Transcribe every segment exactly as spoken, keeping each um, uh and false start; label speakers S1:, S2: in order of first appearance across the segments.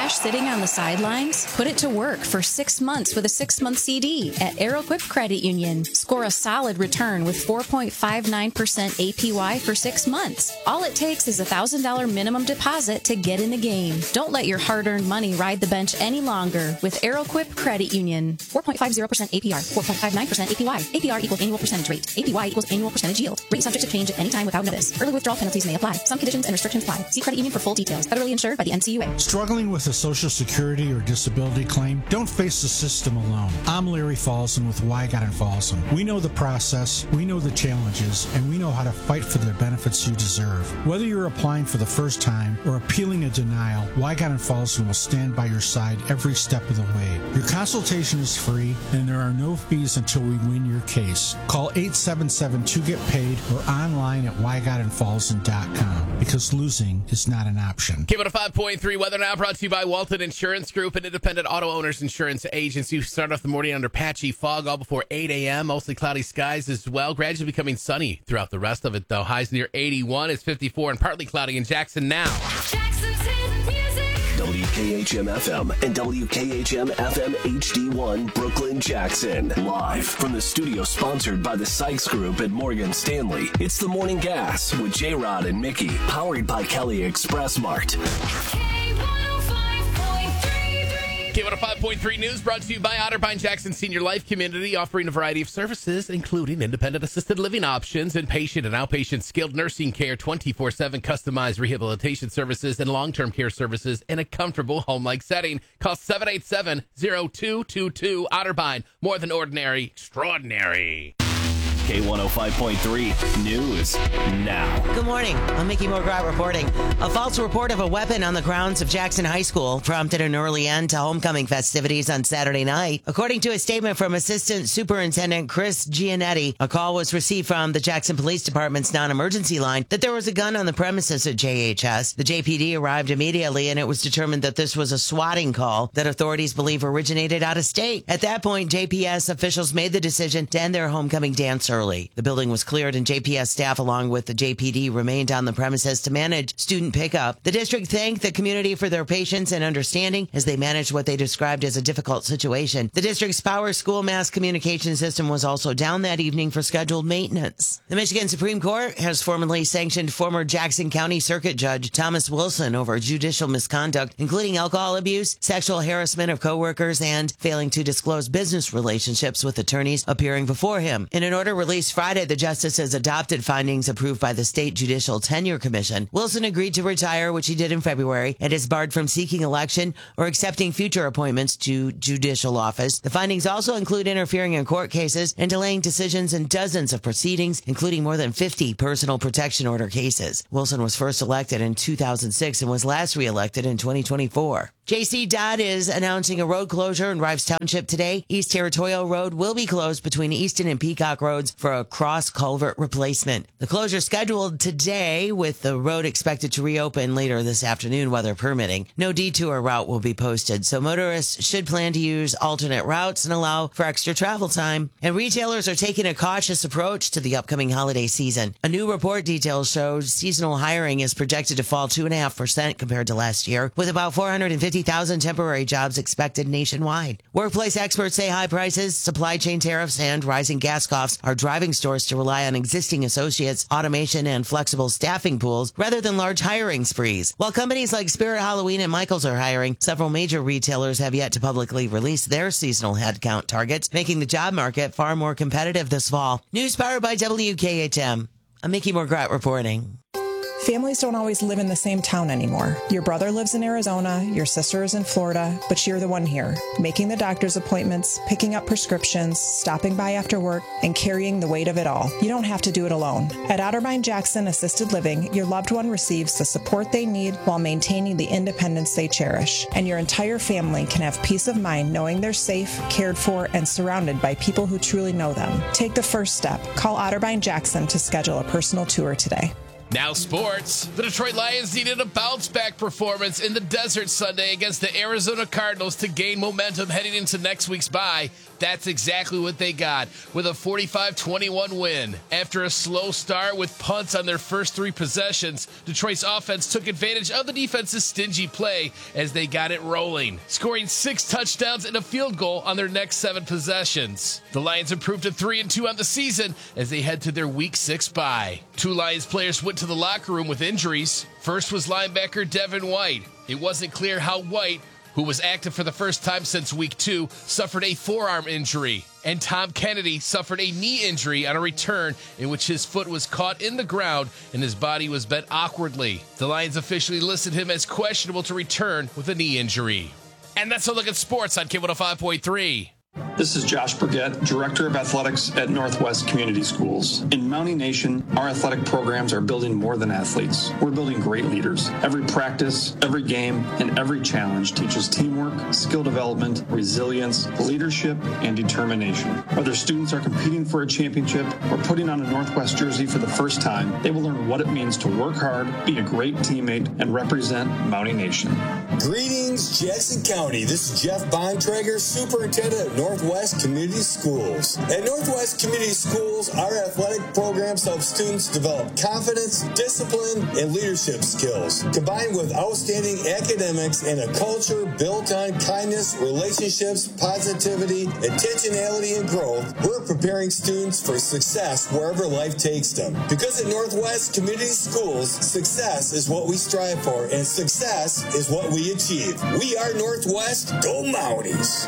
S1: cash sitting on the sidelines? Put it to work for six months with a six-month C D at Arrowquip Credit Union. Score a solid return with four point five nine percent A P Y for six months. All it takes is a one thousand dollars minimum deposit to get in the game. Don't let your hard-earned money ride the bench any longer with Arrowquip Credit Union. four point five zero percent A P R, four point five nine percent A P Y. A P R equals annual percentage rate. A P Y equals annual percentage yield. Rate subject to change at any time without notice. Early withdrawal penalties may apply. Some conditions and restrictions apply. See credit union for full details. Federally insured by the N C U A.
S2: Struggling with a Social Security or disability claim? Don't face the system alone. I'm Larry Folsom with Wygott and Folsom. We know the process, we know the challenges, and we know how to fight for the benefits you deserve. Whether you're applying for the first time or appealing a denial, Wygott and Folsom will stand by your side every step of the way. Your consultation is free, and there are no fees until we win your case. Call eight seven seven two get paid or online at wygott and folsom dot com because losing is not an option.
S3: K one oh five point three Weather Now brought to you by Walton Insurance Group, an independent auto owners insurance agency. We start off the morning under patchy fog all before eight a.m. Mostly cloudy skies as well. Gradually becoming sunny throughout the rest of it, though. Highs near eighty-one. It's fifty-four and partly cloudy in Jackson now.
S4: Jackson's hit music.
S5: W K H M F M and W K H M F M H D one Brooklyn, Jackson. Live from the studio sponsored by the Sykes Group at Morgan Stanley. It's the Morning Gas with J-Rod and Mickey, powered by Kelly Express Mart.
S4: K one oh five point three.
S3: K one oh five point three News brought to you by Otterbein Jackson Senior Life Community, offering a variety of services, including independent assisted living options, inpatient and outpatient skilled nursing care, twenty-four seven customized rehabilitation services, and long-term care services in a comfortable home-like setting. Call seven eight seven, zero two two two. Otterbein, more than ordinary, extraordinary.
S5: K one oh five point three News now.
S6: Good morning. I'm Mickey Morgrat reporting. A false report of a weapon on the grounds of Jackson High School prompted an early end to homecoming festivities on Saturday night. According to a statement from Assistant Superintendent Chris Gianetti, a call was received from the Jackson Police Department's non-emergency line that there was a gun on the premises at J H S. The J P D arrived immediately, and it was determined that this was a swatting call that authorities believe originated out of state. At that point, J P S officials made the decision to end their homecoming dance early. The building was cleared, and J P S staff, along with the J P D, remained on the premises to manage student pickup. The district thanked the community for their patience and understanding as they managed what they described as a difficult situation. The district's Power School mass communication system was also down that evening for scheduled maintenance. The Michigan Supreme Court has formally sanctioned former Jackson County Circuit Judge Thomas Wilson over judicial misconduct, including alcohol abuse, sexual harassment of coworkers, and failing to disclose business relationships with attorneys appearing before him. In an order released Friday, the justice has adopted findings approved by the State Judicial Tenure Commission. Wilson agreed to retire, which he did in February, and is barred from seeking election or accepting future appointments to judicial office. The findings also include interfering in court cases and delaying decisions in dozens of proceedings, including more than fifty personal protection order cases. Wilson was first elected in two thousand six and was last reelected in twenty twenty-four. J C. Dodd is announcing a road closure in Rives Township today. East Territorial Road will be closed between Easton and Peacock Roads for a cross culvert replacement. The closure scheduled today, with the road expected to reopen later this afternoon, weather permitting. No detour route will be posted, so motorists should plan to use alternate routes and allow for extra travel time. And retailers are taking a cautious approach to the upcoming holiday season. A new report details shows seasonal hiring is projected to fall two point five percent compared to last year, with about four hundred fifty thousand temporary jobs expected nationwide. Workplace experts say high prices, supply chain tariffs, and rising gas costs are driving stores to rely on existing associates, automation, and flexible staffing pools rather than large hiring sprees. While companies like Spirit Halloween and Michaels are hiring, several major retailers have yet to publicly release their seasonal headcount targets, making the job market far more competitive this fall. News powered by W K H M. I'm Mickey Morgrat reporting.
S7: Families don't always live in the same town anymore. Your brother lives in Arizona, your sister is in Florida, but you're the one here, making the doctor's appointments, picking up prescriptions, stopping by after work, and carrying the weight of it all. You don't have to do it alone. At Otterbein Jackson Assisted Living, your loved one receives the support they need while maintaining the independence they cherish. And your entire family can have peace of mind knowing they're safe, cared for, and surrounded by people who truly know them. Take the first step. Call Otterbein Jackson to schedule a personal tour today.
S3: Now sports. The Detroit Lions needed a bounce-back performance in the desert Sunday against the Arizona Cardinals to gain momentum heading into next week's bye.
S8: That's exactly what they got with a forty-five twenty-one win. After a slow start with punts on their first three possessions, Detroit's offense took advantage of the defense's stingy play as they got it rolling, scoring six touchdowns and a field goal on their next seven possessions. The Lions improved to three and two on the season as they head to their week six bye. Two Lions players went to the locker room with injuries. First was linebacker Devin White. It wasn't clear how White, who was active for the first time since week two, suffered a forearm injury. And Tom Kennedy suffered a knee injury on a return in which his foot was caught in the ground and his body was bent awkwardly. The Lions officially listed him as questionable to return with a knee injury. And that's a look at sports on K one oh five point three.
S9: This is Josh Burgett, Director of Athletics at Northwest Community Schools. In Mountie Nation, our athletic programs are building more than athletes. We're building great leaders. Every practice, every game, and every challenge teaches teamwork, skill development, resilience, leadership, and determination. Whether students are competing for a championship or putting on a Northwest jersey for the first time, they will learn what it means to work hard, be a great teammate, and represent Mountie Nation.
S10: Greetings, Jackson County. This is Jeff Bontrager, Superintendent of Northwest Community Schools. At Northwest Community Schools, our athletic programs help students develop confidence, discipline, and leadership skills. Combined with outstanding academics and a culture built on kindness, relationships, positivity, intentionality, and growth, we're preparing students for success wherever life takes them. Because at Northwest Community Schools, success is what we strive for, and success is what we achieve. We are Northwest. Go Mounties!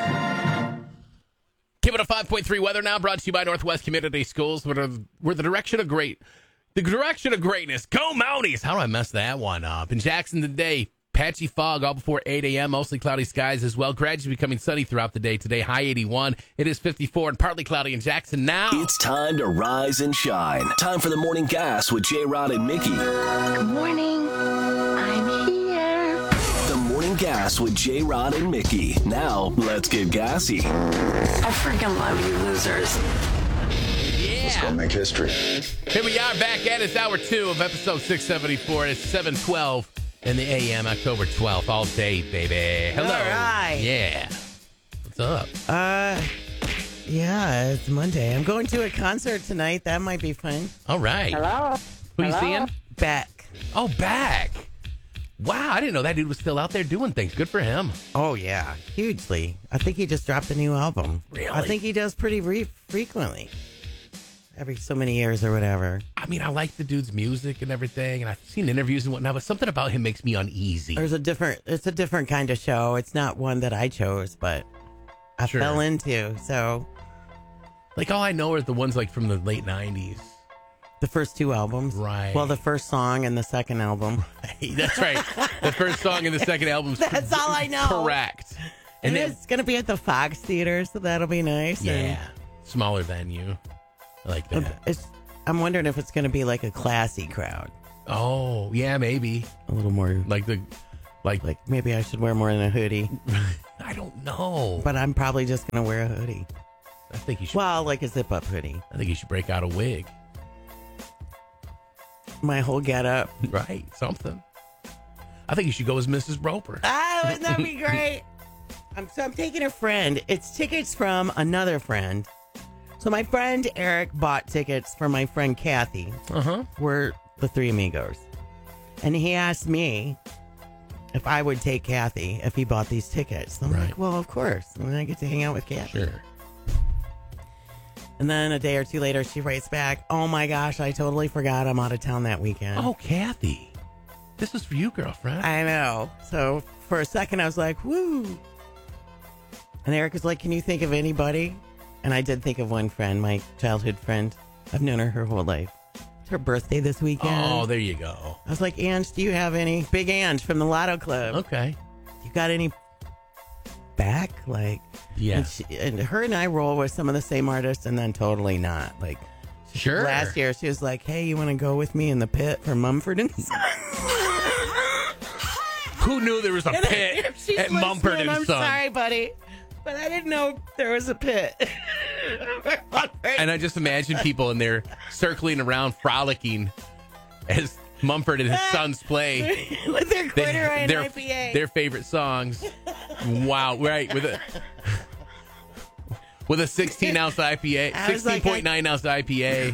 S3: Give it a five point three weather now, brought to you by Northwest Community Schools, where the, where the direction of great, the direction of greatness. Go Mounties! How do I mess that one up? In Jackson today, patchy fog all before eight a.m., mostly cloudy skies as well. Gradually becoming sunny throughout the day today. High eighty-one. It is fifty-four and partly cloudy in Jackson now.
S5: It's time to rise and shine. Time for the morning gas with J-Rod and Mickey.
S11: Good morning. I'm here.
S5: The morning gas with J-Rod and Mickey. Now, let's get gassy.
S11: I freaking love you losers.
S3: Yeah.
S10: Let's go make history.
S3: Here we are back at it. It's hour two of episode six seventy-four. It's seven twelve in the A M, October twelfth. All day, baby. Hello.
S6: All right.
S3: Yeah. What's up?
S6: Uh, yeah, it's Monday. I'm going to a concert tonight. That might be fun.
S3: All right.
S11: Hello.
S3: Who you
S11: Hello?
S3: seeing?
S6: Beck.
S3: Oh, back. Wow, I didn't know that dude was still out there doing things. Good for him.
S6: Oh, yeah, hugely. I think he just dropped a new album.
S3: Really?
S6: I think he does pretty re- frequently. Every so many years or whatever.
S3: I mean, I like the dude's music and everything, and I've seen interviews and whatnot, but something about him makes me uneasy.
S6: There's a different, it's a different kind of show. It's not one that I chose, but I
S3: Sure.
S6: fell into. So
S3: Like, all I know are the ones like from the late nineties.
S6: the first two albums.
S3: Right.
S6: Well, the first song and the second album.
S3: Hey, that's right. The first song in the second album.
S6: That's all I know.
S3: Correct.
S6: And
S3: And then,
S6: it's going to be at the Fox Theater, so that'll be nice.
S3: yeah, smaller venue. I like
S6: And
S3: that.
S6: it's, I'm wondering if it's going to be like a classy crowd.
S3: Oh, yeah, maybe.
S6: A little more,
S3: Like the, like,
S6: like maybe I should wear more than a hoodie.
S3: I don't know.
S6: But I'm probably just going to wear a hoodie.
S3: I think you should.
S6: Well, like a zip-up hoodie.
S3: I think you should break out a wig.
S6: My whole getup.
S3: Right, something. I think you should go as Missus Roper.
S6: Ah, wouldn't that be great? I'm, so I'm taking a friend. It's tickets from another friend. So my friend Eric bought tickets for my friend Kathy.
S3: Uh huh.
S6: We're the Three Amigos. And he asked me if I would take Kathy if he bought these tickets. I'm
S3: Right.
S6: like, well, of course. And then I get to hang out with Kathy.
S3: Sure.
S6: And then a day or two later, she writes back, oh my gosh, I totally forgot I'm out of town that weekend.
S3: Oh, Kathy. This is for you, girlfriend.
S6: I know. So for a second, I was like, woo. And Eric was like, can you think of anybody? And I did think of one friend, my childhood friend. I've known her her whole life. It's her birthday this weekend.
S3: Oh, there you go.
S6: I was like, Ange, do you have any? Big Ange from the Lotto Club.
S3: Okay.
S6: You got any back? Like,
S3: Yeah.
S6: And, she, and her and I roll with some of the same artists and then totally not. Like,
S3: Sure.
S6: last year, she was like, hey, you want to go with me in the pit for Mumford and Son?
S3: Who knew there was a
S6: And
S3: pit
S6: if she's
S3: at Mumford
S6: listening,
S3: and
S6: I'm
S3: Son?
S6: sorry, buddy, but I didn't know there was a pit.
S3: And I just imagine people in there circling around, frolicking as Mumford and his sons play
S6: with their
S3: they-
S6: corduroy and
S3: their,
S6: I P A.
S3: their favorite songs. Wow, right. With a, with a sixteen ounce I P A,
S6: I was
S3: sixteen
S6: like,
S3: point nine ounce I P A.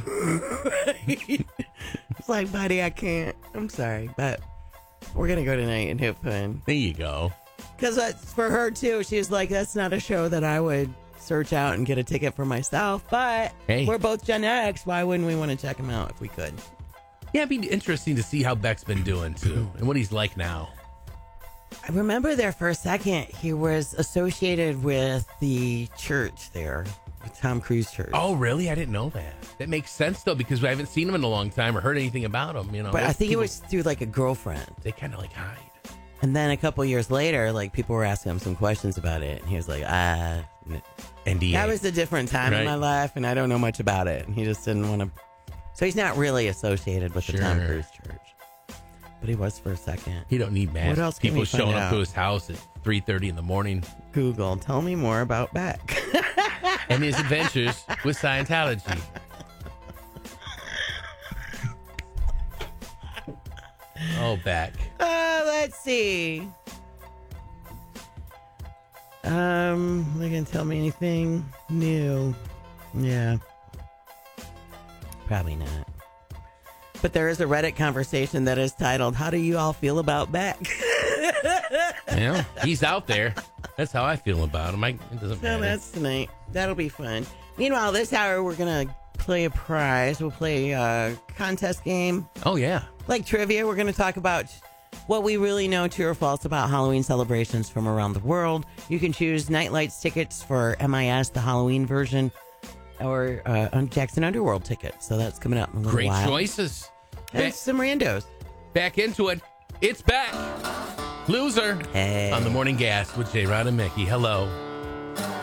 S6: It's like, buddy, I can't. I'm sorry, but we're gonna go tonight and have fun.
S3: There you go.
S6: Because for her too, she was like, that's not a show that I would search out and get a ticket for myself. But
S3: Hey.
S6: we're both Gen X. Why wouldn't we want to check him out if we could?
S3: Yeah, it'd be interesting to see how Beck's been doing too, and what he's like now.
S6: I remember there for a second, he was associated with the church there, the Tom Cruise church.
S3: Oh, really? I didn't know that. That makes sense though, because I haven't seen him in a long time or heard anything about him. You know,
S6: But I
S3: Most
S6: think it
S3: people-
S6: was through like a girlfriend.
S3: They kind of like hide.
S6: And then a couple years later, like people were asking him some questions about it, and he was like, "Ah,
S3: N D A."
S6: that was a different time
S3: Right.
S6: in my life, and I don't know much about it." And he just didn't want to. So he's not really associated with the Tom
S3: Sure.
S6: Cruise church, but he was for a second.
S3: He don't need masks.
S6: What else can
S3: People
S6: we find
S3: showing up
S6: out?
S3: to his house at three thirty in the morning,
S6: Google, tell me more about Beck.
S3: and his adventures with Scientology. Oh, Beck.
S6: Uh, let's see. Um, they gonna tell me anything new? Yeah, probably not. But there is a Reddit conversation that is titled, "How do you all feel about Beck?"
S3: Yeah, he's out there. That's how I feel about him. I, it doesn't
S6: So
S3: matter.
S6: that's tonight. That'll be fun. Meanwhile, this hour we're gonna play a prize. We'll play a contest game.
S3: Oh yeah,
S6: Like trivia, we're going to talk about what we really know, true or false, about Halloween celebrations from around the world. You can choose Nightlights tickets for M I S, the Halloween version, or uh, on Jackson Underworld tickets. So that's coming up in a little
S3: great
S6: while.
S3: choices.
S6: And
S3: Back,
S6: some randos.
S3: back into it. It's back. Loser
S6: Hey.
S3: on the Morning Gas with J. Rod and Mickey. Hello.